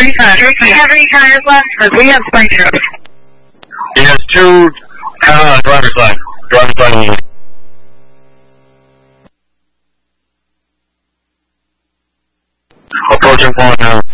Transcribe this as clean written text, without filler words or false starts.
three tires. Do we have any tires left? Because we have spike strips. He has two driver's side. Driver's side only. Approaching point now.